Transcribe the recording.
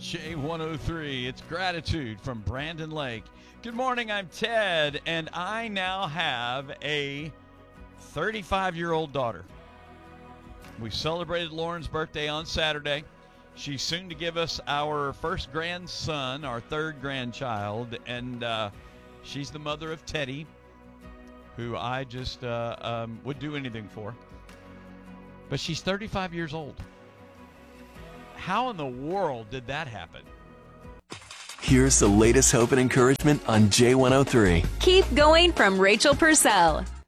J103. It's gratitude from Brandon Lake. Good morning, I'm Ted, and I now have a 35-year-old daughter. We celebrated Lauren's birthday on Saturday. She's soon to give us our first grandson, our third grandchild, and she's the mother of Teddy, who I just would do anything for. But she's 35 years old. How in the world did that happen? Here's the latest hope and encouragement on J103. Keep going from Rachel Purcell.